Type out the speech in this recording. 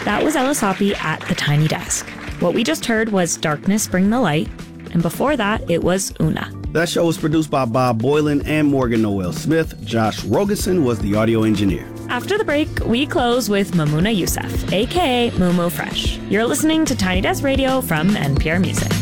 That was Ella Soppy at The Tiny Desk. What we just heard was Darkness Bring the Light, and before that, it was Una. That show was produced by Bob Boylan and Morgan Noel Smith. Josh Rogerson was the audio engineer. After the break, we close with Mamuna Youssef, aka Mumu Fresh. You're listening to Tiny Desk Radio from NPR Music.